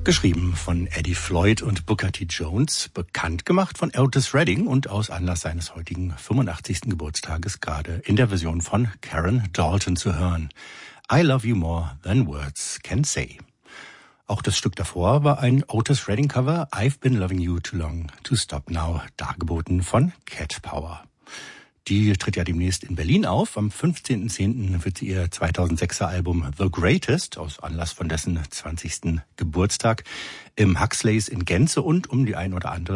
Geschrieben von Eddie Floyd und Booker T. Jones, bekannt gemacht von Otis Redding und aus Anlass seines heutigen 85. Geburtstages gerade in der Version von Karen Dalton zu hören. I Love You More Than Words Can Say. Auch das Stück davor war ein Otis Redding Cover, I've Been Loving You Too Long to Stop Now, dargeboten von Cat Power. Die tritt ja demnächst in Berlin auf. Am 15.10. wird sie ihr 2006er Album The Greatest, aus Anlass von dessen 20. Geburtstag, im Huxleys in Gänze und um die ein oder andere